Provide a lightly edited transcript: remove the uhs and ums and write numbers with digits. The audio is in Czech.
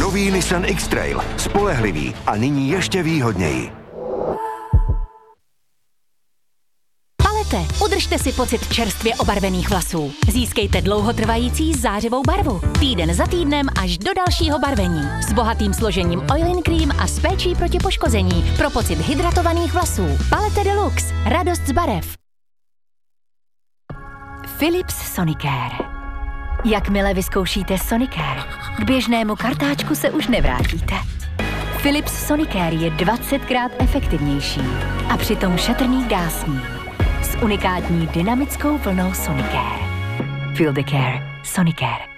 Nový Nissan X-Trail. Spolehlivý a nyní ještě výhodněji. Udržte si pocit čerstvě obarvených vlasů. Získejte dlouhotrvající zářivou barvu. Týden za týdnem až do dalšího barvení. S bohatým složením Oil-in Cream a s péčí proti poškození pro pocit hydratovaných vlasů. Palette Deluxe. Radost z barev. Philips Sonicare. Jakmile vyzkoušíte Sonicare, k běžnému kartáčku se už nevrátíte. Philips Sonicare je 20krát efektivnější a přitom šetrný k dásním. S unikátní dynamickou vlnou Sonicare. Feel the care. Sonicare.